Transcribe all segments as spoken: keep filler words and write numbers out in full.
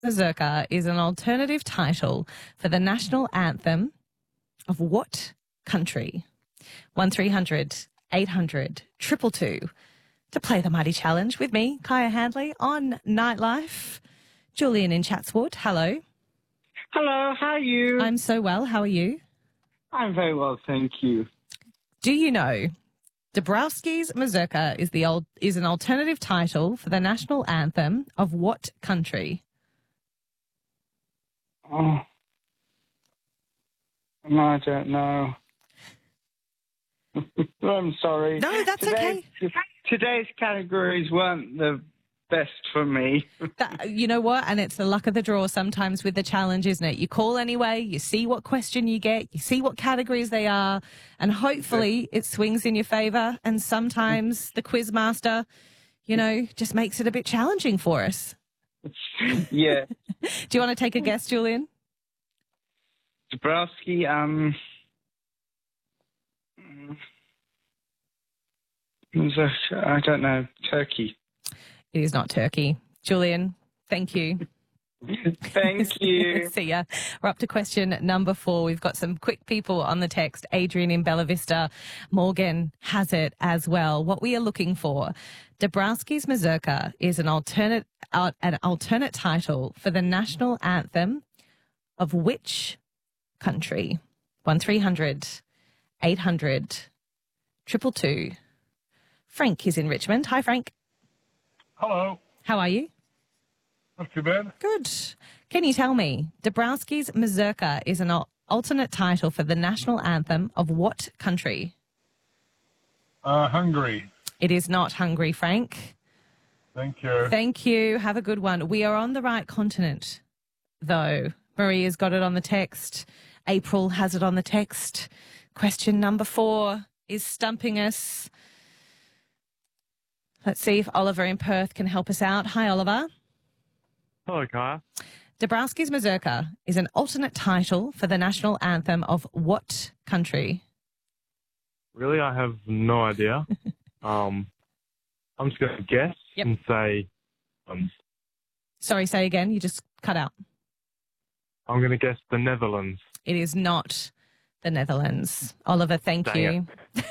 Mazurka is an alternative title for the national anthem of what country? one three hundred eight hundred two two two to play the Mighty Challenge with me, Kaya Handley, on Nightlife. Julian in Chatswood, hello. Hello, how are you? I'm so well. How are you? I'm very well, thank you. Do you know Dabrowski's Mazurka is the old is an alternative title for the national anthem of what country? Oh, no, I don't know. I'm sorry. No, that's Today, okay. Today's categories weren't the best for me. That, you know what? And it's the luck of the draw sometimes with the challenge, isn't it? You call anyway, you see what question you get, you see what categories they are, and hopefully it swings in your favour. And sometimes the quiz master, you know, just makes it a bit challenging for us. Yeah. Do you want to take a guess, Julian? Dabrowski, um... I don't know, Turkey. It is not Turkey. Julian, thank you. Thank you. See ya. We're up to question number four. We've got some quick people on the text. Adrian in Bella Vista. Morgan has it as well. What we are looking for. Dabrowski's Mazurka is an alternate, uh, an alternate title for the national anthem of which country? one three hundred eight hundred two two two. Frank is in Richmond. Hi, Frank. Hello. How are you? Not too bad. Good. Can you tell me, Dabrowski's Mazurka is an al- alternate title for the national anthem of what country? Uh, Hungary. It is not Hungary, Frank. Thank you. Thank you. Have a good one. We are on the right continent, though. Maria's got it on the text. April has it on the text. Question number four is stumping us. Let's see if Oliver in Perth can help us out. Hi, Oliver. Hello, Kaya. Dabrowski's Mazurka is an alternate title for the national anthem of what country? Really, I have no idea. um, I'm just going to guess Yep. and say, um, Sorry, say again. You just cut out. I'm going to guess the Netherlands. It is not the Netherlands. Oliver, thank Dang you.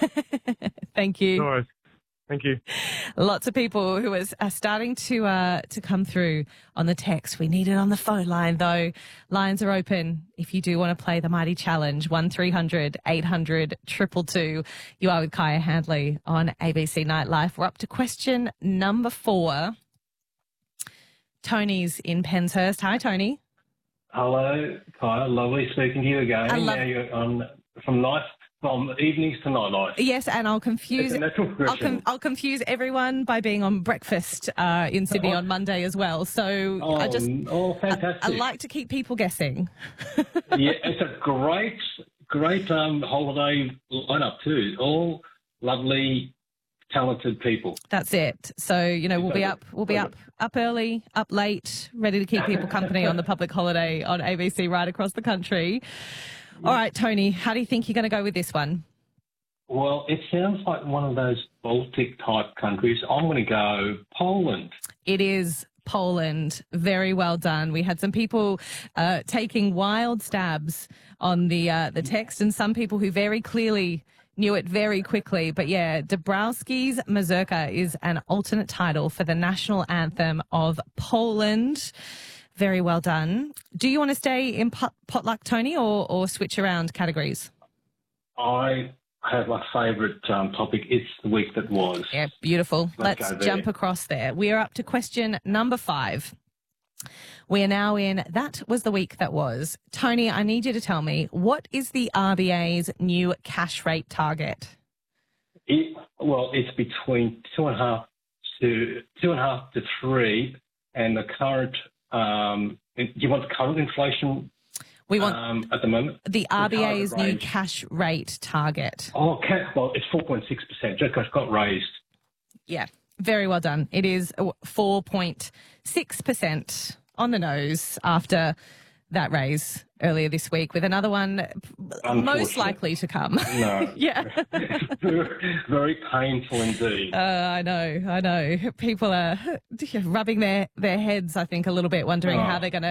Thank you. No worries. Thank you. Lots of people who is, are starting to uh, to come through on the text. We need it on the phone line, though. Lines are open if you do want to play the Mighty Challenge. one three hundred eight hundred two two two. You are with Kaya Handley on A B C Nightlife. We're up to question number four. Tony's in Penshurst. Hi, Tony. Hello, Kyle. Lovely speaking to you again. I love- now you're on from night from evenings to night life. Yes, and I'll confuse It's a natural I'll, progression. com- I'll confuse everyone by being on breakfast uh, in Sydney on Monday as well. So Oh, I just oh, I, fantastic! I like to keep people guessing. Yeah, it's a great, great um, holiday lineup too. All lovely, talented people. That's it. So, you know, we'll be up we'll be up up early, up late, ready to keep people company on the public holiday on A B C right across the country. All right, Tony, how do you think you're going to go with this one? Well, it sounds like one of those Baltic type countries. I'm going to go Poland. It is Poland. Very well done. We had some people uh, taking wild stabs on the uh, the text, and some people who very clearly knew it very quickly. But yeah, Dabrowski's Mazurka is an alternate title for the national anthem of Poland. Very well done. Do you want to stay in pot- potluck, Tony, or, or switch around categories? I have my favourite um, topic. It's the week that was. Yeah, beautiful. Let's Let's go there. jump across there. We are up to question number five. We are now in That Was the Week That Was. Tony, I need you to tell me, what is the R B A's new cash rate target? It, well, it's between two and a half to two and a half to three, and the current. Um, do you want the current inflation? We want um, at the moment the R B A's target new range. cash rate target. Oh, okay. Well, it's four point six percent. Just got got raised. Yeah, very well done. It is four point six percent on the nose after that race earlier this week with another one most Unfortunate. likely to come. No. Yeah. very, very painful indeed. Uh, I know, I know. People are rubbing their, their heads, I think, a little bit, wondering Oh. how they're going to